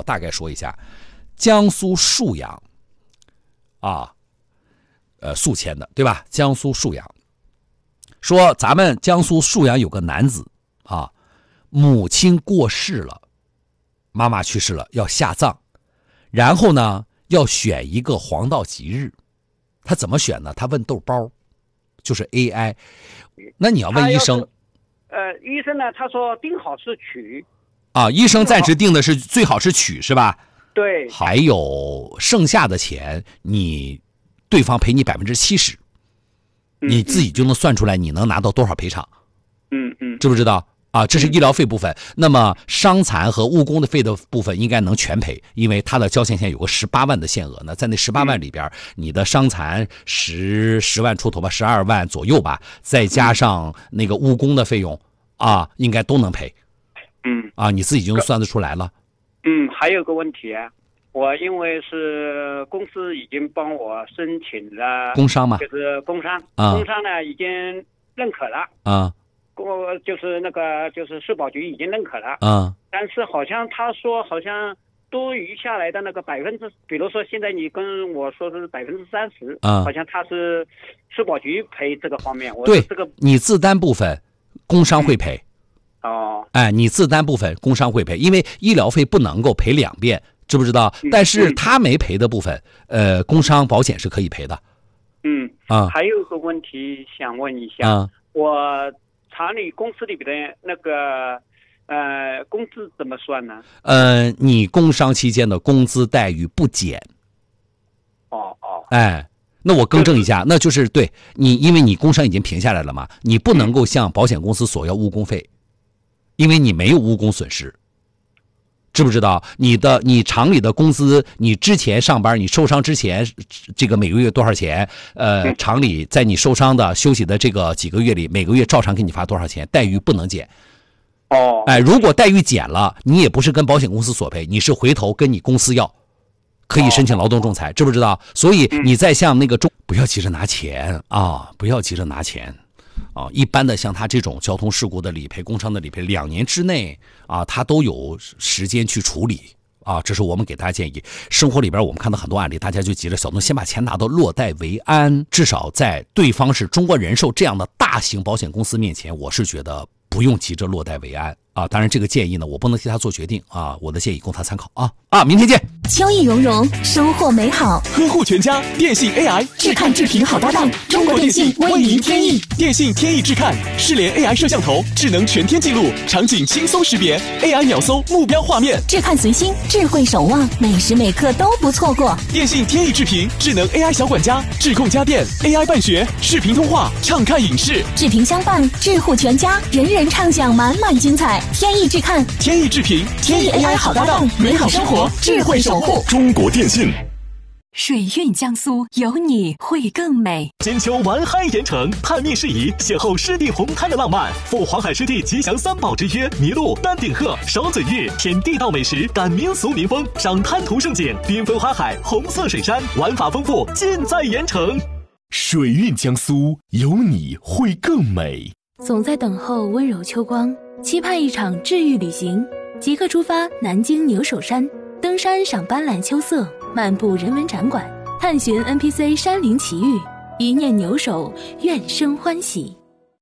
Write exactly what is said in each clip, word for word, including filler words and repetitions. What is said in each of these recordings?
大概说一下，江苏沭阳啊，呃，宿迁的，对吧？江苏沭阳说，咱们江苏沭阳有个男子啊，母亲过世了，妈妈去世了，要下葬，然后呢，要选一个黄道吉日，他怎么选呢？他问豆包，就是 A I。那你要问医生， 呃，医生呢，他说定好是取。 啊，医生暂时定的是最好是取，是吧？ 对。 还有剩下的钱，你对方赔你百分之七十，你自己就能算出来你能拿到多少赔偿。 嗯嗯， 知不知道？啊，这是医疗费部分。嗯、那么伤残和误工的费的部分应该能全赔，因为它的交钱线有个十八万的限额呢，在那十八万里边，嗯、你的伤残十十万出头吧，十二万左右吧，再加上那个误工的费用啊，应该都能赔。 嗯， 啊，你自己就能算得出来了。 嗯，还有个问题啊，我因为是公司已经帮我申请了工伤嘛， 就是工伤， 啊、 工伤呢已经认可了啊， 公就是那个就是社保局已经认可了啊， 但是好像他说好像多余下来的那个百分之，比如说现在你跟我说是百分之三十，啊，好像他是社保局赔这个方面，我对这个你自担部分，工伤会赔。 嗯哦， 哎，你自担部分工伤会赔，因为医疗费不能够赔两遍，知不知道？ 嗯、 但是他没赔的部分，呃，工伤保险是可以赔的。 嗯啊， 还有个问题想问一下， 啊、 我厂里公司里边的那个呃工资怎么算呢？ 呃，你工伤期间的工资待遇不减。 哦哦， 哎。那我更正一下，那就是对你，因为你工伤已经平下来了嘛，你不能够向保险公司索要误工费，因为你没有误工损失，知不知道？你的你厂里的工资，你之前上班，你受伤之前，这个每个月多少钱？呃，厂里在你受伤的休息的这个几个月里，每个月照常给你发多少钱，待遇不能减。 哦， 哎，如果待遇减了，你也不是跟保险公司索赔，你是回头跟你公司要。可以申请劳动仲裁，知不知道？所以你再向那个中，不要急着拿钱啊，不要急着拿钱啊。一般的像他这种交通事故的理赔、工伤的理赔，两年之内啊，他都有时间去处理啊。这是我们给大家建议。生活里边我们看到很多案例，大家就急着小东先把钱拿到，落袋为安。至少在对方是中国人寿这样的大型保险公司面前，我是觉得不用急着落袋为安。啊，当然这个建议呢，我不能替他做决定啊，我的建议供他参考啊啊，明天见。 秋意融融，收获美好。 呵护全家，电信 A I 智看智评好搭档，中国电信为您添益。 电信天翼智看，视联 A I 摄像头，智能全天记录，场景轻松识别 ，A I 秒搜目标画面。 智看随心，智慧守望，每时每刻都不错过。 电信天翼智评，智能 A I 小管家，智控家电 ，A I 办学，视频通话，畅看影视。 智评相伴，智护全家，人人畅享满满精彩。天翼智看， 天翼智评， 天翼 A I 好搭档，美好生活，智慧守护。 中国电信。 水韵江苏，有你会更美。 金秋玩嗨盐城，探秘事宜，邂逅湿地红滩的浪漫，赴黄海湿地吉祥三宝之约，麋鹿、丹顶鹤、勺嘴玉，舔地道美食，感民俗民风，赏滩涂胜景，缤纷花海，红色水山，玩法丰富，尽在盐城。水韵江苏，有你会更美。 总在等候温柔秋光，期盼一场治愈旅行，即刻出发南京牛首山，登山赏斑斓秋色，漫步人文展馆，探寻 N P C 山林奇遇，一念牛首，愿生欢喜。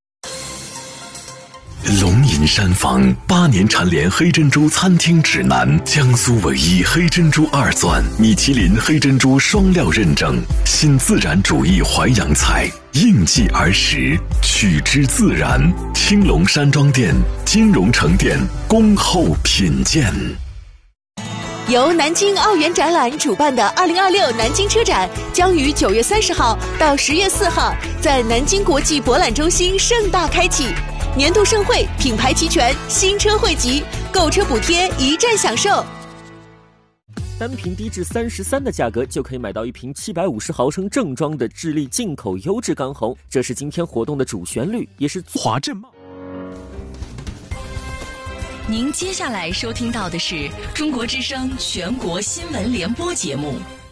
龙吟山房八年蝉联黑珍珠餐厅指南，江苏唯一黑珍珠二钻，米其林黑珍珠双料认证，新自然主义淮扬菜，应季而食，取之自然。青龙山庄店、金融城店恭候品鉴。 由南京奥园展览主办的二零二六南京车展将于九月三十号到十月四号在南京国际博览中心盛大开启。年度盛会，品牌齐全，新车汇集，购车补贴一站享受。 单瓶低至三十三的价格就可以买到一瓶七百五十毫升正装的智利进口优质干红，这是今天活动的主旋律，也是华镇茂。 您接下来收听到的是中国之声全国新闻联播节目。